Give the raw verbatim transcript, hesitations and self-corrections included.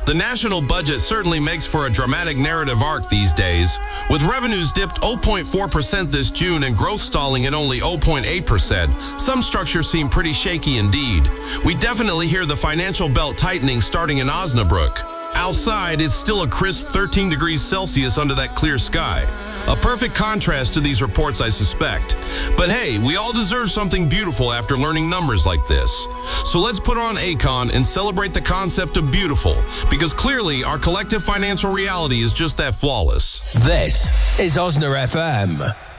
The national budget certainly makes for a dramatic narrative arc these days. With revenues dipped zero point four percent this June and growth stalling at only zero point eight percent, some structures seem pretty shaky indeed. We definitely hear the financial belt tightening starting in Osnabrück. Outside, it's still a crisp thirteen degrees Celsius under that clear sky. A perfect contrast to these reports, I suspect. But hey, we all deserve something beautiful after learning numbers like this. So let's put on Acon and celebrate the concept of beautiful, because clearly our collective financial reality is just that flawless. This is Osna F M.